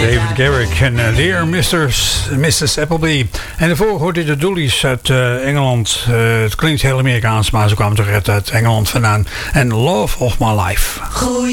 David Garrick en Dear Mrs. Appleby. En de vorige hoorde de Doolies uit Engeland. Het klinkt heel Amerikaans, maar ze kwamen toch echt uit Engeland vandaan. En Love of My Life.